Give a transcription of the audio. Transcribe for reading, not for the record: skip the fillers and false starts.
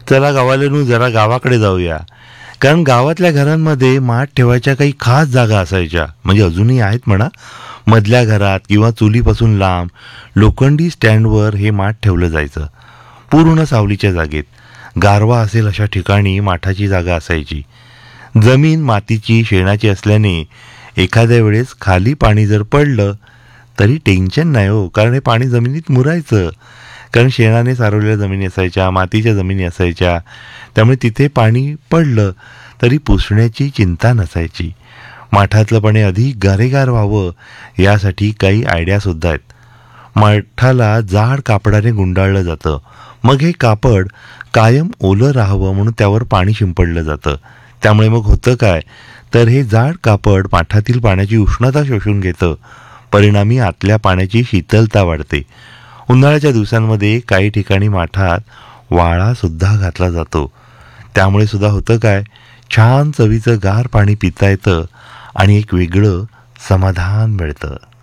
चला गावालेनू जरा गावाकडे जाऊया. कारण गावातल्या घरांमध्ये माठ ठेवायच्या काही खास जागा असायच्या, म्हणजे अजूनही आहेत म्हणा. मधल्या घरात किंवा चुलीपासून लांब लोखंडी स्टँडवर हे माठ ठेवलं जायचं. पूर्ण सावलीच्या जागेत गारवा असेल अशा ठिकाणी माठाची जागा असायची. जमीन मातीची शेणाची असल्याने एखाद्या वेळेस खाली पाणी जर पडलं तरी टेन्शन नाही हो, कारण हे पाणी जमिनीत मुरायचं. कारण शेणाने सारवलेल्या जमिनी असायच्या, मातीच्या जमिनी असायच्या, त्यामुळे तिथे पाणी पडलं तरी पुसण्याची चिंता नसायची. माठातलं पाणी अधिक गारेगार व्हावं यासाठी काही आयडियासुद्धा आहेत. माठाला जाड कापडाने गुंडाळलं जातं. मग हे कापड कायम ओलं राहावं म्हणून त्यावर पाणी शिंपडलं जातं. त्यामुळे मग होतं काय, तर हे जाड कापड माठातील पाण्याची उष्णता शोषून घेतं. परिणामी आतल्या पाण्याची शीतलता वाढते. उन्हाळ्याच्या दिवसांमध्ये काही ठिकाणी माठात वाळासुद्धा घातला जातो. त्यामुळे सुद्धा होतं काय, छान चवीचं गार पाणी पिता येतं आणि एक वेगळं समाधान मिळतं.